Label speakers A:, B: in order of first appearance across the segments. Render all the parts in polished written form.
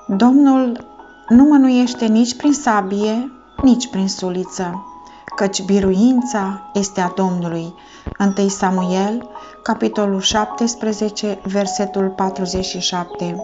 A: Domnul nu mânuiește nici prin sabie, nici prin suliță, căci biruința este a Domnului. 1 Samuel, capitolul 17, versetul 47.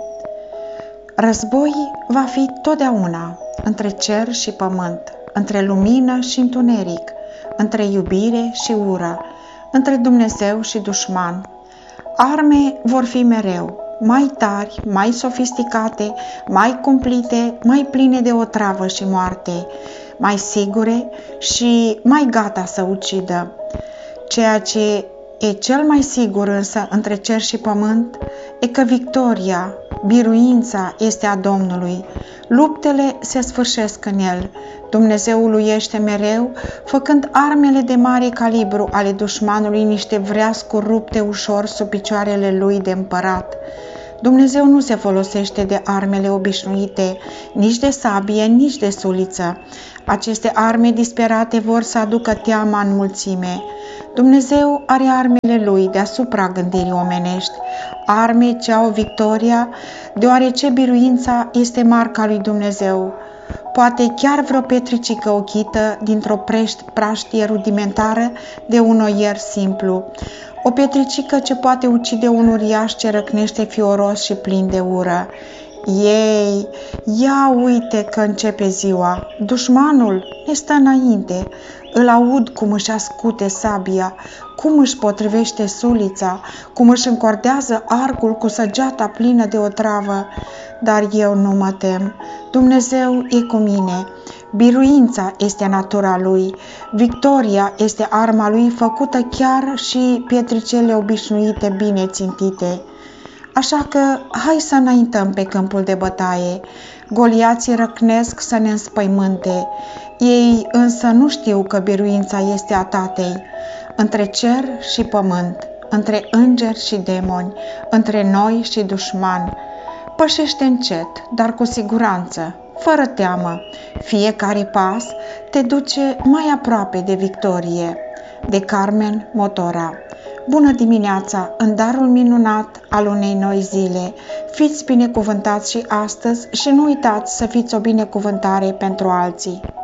A: Război va fi totdeauna între cer și pământ, între lumină și întuneric, între iubire și ură, între Dumnezeu și dușman. Arme vor fi mereu mai tari, mai sofisticate, mai cumplite, mai pline de otravă și moarte, mai sigure și mai gata să ucidă. Ceea ce e cel mai sigur însă între cer și pământ e că victoria, biruința este a Domnului. Luptele se sfârșesc în el. Dumnezeu uluiește mereu, făcând armele de mare calibru ale dușmanului niște vreascuri rupte ușor sub picioarele lui de împărat. Dumnezeu nu se folosește de armele obișnuite, nici de sabie, nici de suliță. Aceste arme disperate vor să aducă teama în mulțime. Dumnezeu are armele lui deasupra gândirii omenești, arme ce au victoria, deoarece biruința este marca lui Dumnezeu. Poate chiar vreo petricică ochită dintr-o praștie rudimentară de un oier simplu. O petricică ce poate ucide un uriaș ce răcnește fioros și plin de ură. Ei, ia uite că începe ziua. Dușmanul ne stă înainte. Îl aud cum își ascute sabia, cum își potrivește sulița, cum își încordează arcul cu săgeata plină de otravă. Dar eu nu mă tem. Dumnezeu e cu mine. Biruința este natura lui. Victoria este arma lui, făcută chiar și pietricele obișnuite bine țintite. Așa că hai să înaintăm pe câmpul de bătaie. Goliații răcnesc să ne înspăimânte. Ei însă nu știu că biruința este a Tatei. Între cer și pământ, între îngeri și demoni, între noi și dușman. Pășește încet, dar cu siguranță, fără teamă. Fiecare pas te duce mai aproape de victorie. De Carmen Motora. Bună dimineața, în darul minunat al unei noi zile. Fiți binecuvântați și astăzi și nu uitați să fiți o binecuvântare pentru alții.